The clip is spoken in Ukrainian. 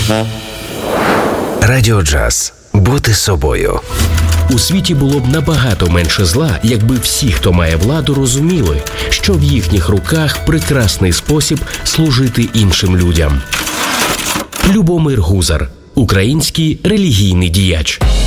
Радіо Джаз. Бути собою. У світі було б набагато менше зла, якби всі, хто має владу, розуміли, що в їхніх руках прекрасний спосіб служити іншим людям. Любомир Гузар, український релігійний діяч.